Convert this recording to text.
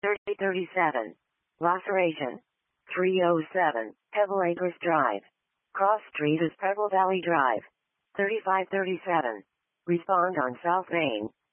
3037. Laceration. 307. Pebble Acres Drive. Cross Street is Pebble Valley Drive. 3537. Respond on South Main.